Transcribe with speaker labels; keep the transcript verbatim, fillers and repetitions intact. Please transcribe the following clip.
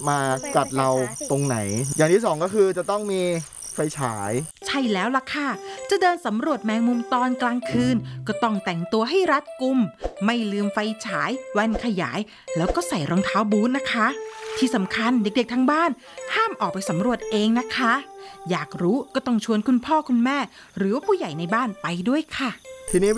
Speaker 1: มากัดเราตรงไหนอย่างที่สองก็คือจะต้องมีไฟฉาย
Speaker 2: ใช่แล้วล่ะค่ะจะเดินสำรวจแมงมุมตอนกลางคืนก็ต้องแต่งตัวให้รัดกุมไม่ลืมไฟฉายแว่นขยายแล้วก็ใส่รองเท้าบูทนะคะที่สำคัญเด็กๆทั้งบ้านห้ามออกไปสำรวจเองนะคะอยากรู้ก็ต้องชวนคุณพ่อคุณแม่หรือว่าผู้ใหญ่ในบ้านไปด้วยค่ะ
Speaker 1: ทีนี้